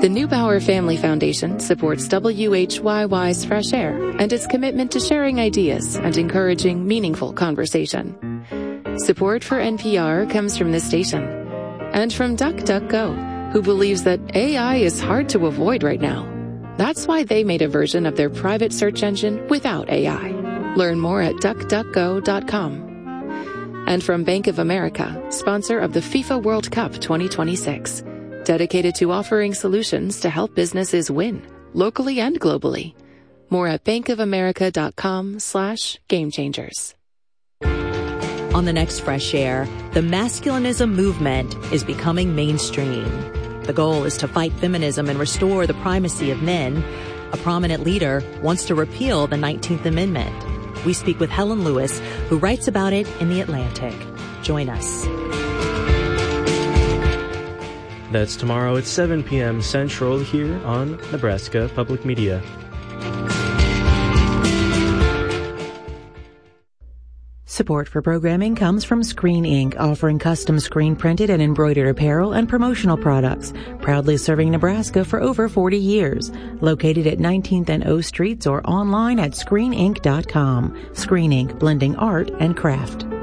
The Neubauer Family Foundation supports WHYY's Fresh Air and its commitment to sharing ideas and encouraging meaningful conversation. Support for NPR comes from this station and from DuckDuckGo, who believes that AI is hard to avoid right now. That's why they made a version of their private search engine without AI. Learn more at duckduckgo.com. And from Bank of America, sponsor of the FIFA World Cup 2026. Dedicated to offering solutions to help businesses win, locally and globally. More at bankofamerica.com/gamechangers. On the next Fresh Air, the masculinism movement is becoming mainstream. The goal is to fight feminism and restore the primacy of men. A prominent leader wants to repeal the 19th Amendment. We speak with Helen Lewis, who writes about it in The Atlantic. Join us. That's tomorrow at 7 p.m. Central here on Nebraska Public Media. Support for programming comes from Screen Inc., offering custom screen-printed and embroidered apparel and promotional products, proudly serving Nebraska for over 40 years. Located at 19th and O Streets or online at screeninc.com. Screen Inc., blending art and craft.